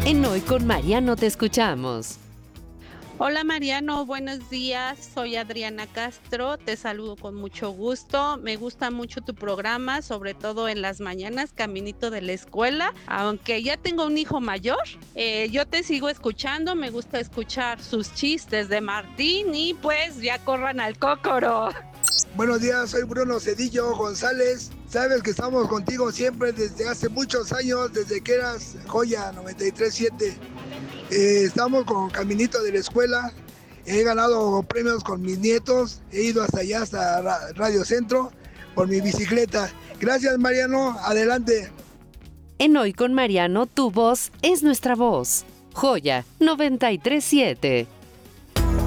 En Hoy con Mariano te escuchamos. Hola Mariano, buenos días. Soy Adriana Castro, te saludo con mucho gusto. Me gusta mucho tu programa, sobre todo en las mañanas, caminito de la escuela. Aunque ya tengo un hijo mayor, yo te sigo escuchando. Me gusta escuchar sus chistes de Martín y pues ya corran al cócoro. Buenos días, soy Bruno Cedillo González. Sabes que estamos contigo siempre desde hace muchos años, desde que eras Joya 93.7. Estamos con Caminito de la Escuela. He ganado premios con mis nietos. He ido hasta allá, hasta Radio Centro, por mi bicicleta. Gracias, Mariano. Adelante. En Hoy con Mariano, tu voz es nuestra voz. Joya 93.7.